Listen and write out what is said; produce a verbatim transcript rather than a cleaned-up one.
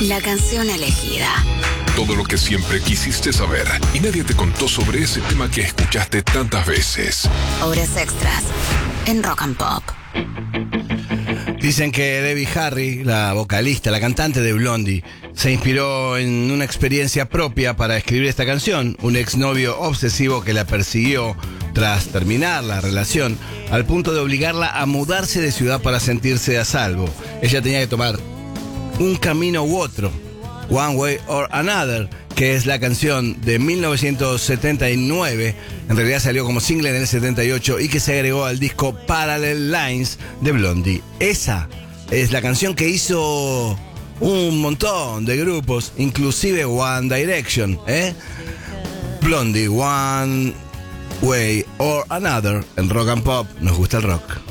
La canción elegida. Todo lo que siempre quisiste saber y nadie te contó sobre ese tema que escuchaste tantas veces. Horas extras en Rock and Pop. Dicen que Debbie Harry, la vocalista, la cantante de Blondie, se inspiró en una experiencia propia para escribir esta canción. Un exnovio obsesivo que la persiguió tras terminar la relación, al punto de obligarla a mudarse de ciudad para sentirse a salvo. Ella tenía que tomar un camino u otro, One Way or Another, que es la canción de mil novecientos setenta y nueve, en realidad salió como single en el setenta y ocho y que se agregó al disco Parallel Lines de Blondie. Esa es la canción que hizo un montón de grupos, inclusive One Direction, ¿eh? Blondie, One Way or Another, en Rock and Pop. Nos gusta el rock.